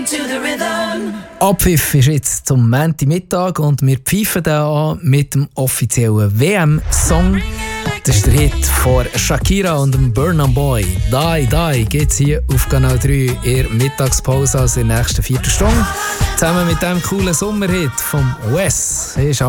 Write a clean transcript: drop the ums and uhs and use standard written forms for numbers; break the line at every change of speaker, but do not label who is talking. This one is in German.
Abpfiff ist jetzt zum Montagmittag und wir pfeifen den an mit dem offiziellen WM-Song. Das ist der Hit von Shakira und dem Burna Boy. «Die, Die» geht es hier auf Kanal 3 in der Mittagspause, also in der nächsten Viertelstunde. Zusammen mit diesem coolen Sommerhit vom Wes.